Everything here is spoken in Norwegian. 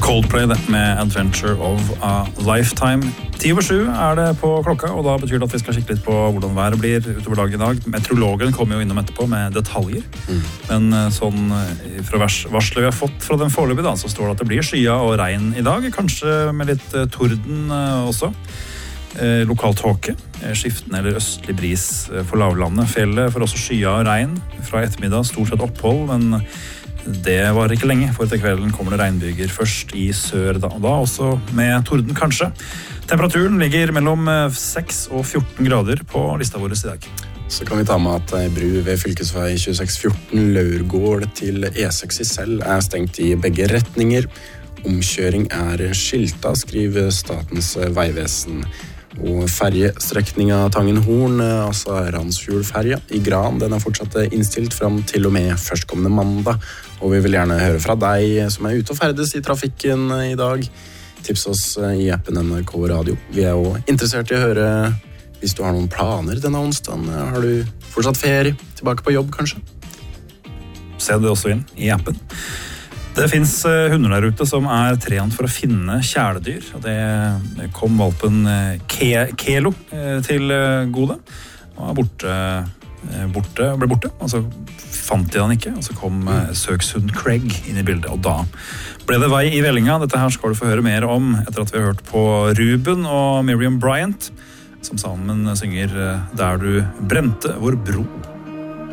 Coldplay med Adventure of a Lifetime. 6:10 det på klokka, og da betyr det at vi skal kikke litt på hvordan været blir utover dagen i dag. Meteorologen kommer jo innom etterpå med detaljer. Men sånn fra varslet vi har fått fra den foreløpig da, så står det at det blir skya og regn i dag, kanskje med litt torden også. Lokal tåke, skiftende eller østlig bris på lavlandet. Fjellet får også skya og regn fra ettermiddag, stort sett opphold, men det var ikke lenge, for til kvelden kommer det regnbyger først i sør, da også med torden kanskje. Temperaturen ligger mellom 6 og 14 grader på lista vår i dag. Så kan vi ta med at bru ved fylkesvei 2614 Laurgård til E6 i Sel stengt i begge retninger. Omkjøring skilta, skriver Statens vegvesen. Og ferjestrekninga Tangenhorn, altså Randsfjordferja i Gran, den fortsatt innstilt fram til og med førstkommende mandag. Og vi vil gjerne høre fra deg som ute og ferdes i trafikken i dag. Tips oss i appen NRK Radio. Vi jo interessert i å høre hvis du har noen planer denne onsdagen. Har du fortsatt ferie? Tilbake på jobb, kanskje? Se det også inn i appen. Det finnes hunder der ute som trent for å finne kjæledyr. Og det kom valpen Kelo til gode. Og ble borte. Og så fant de han ikke. Og så kom søkshund Craig inn i bildet. Og da ble det vei i vellinga. Dette her skal du få høre mer om etter at vi har hørt på Ruben og Miriam Bryant, som sammen synger Der du brente vår bro.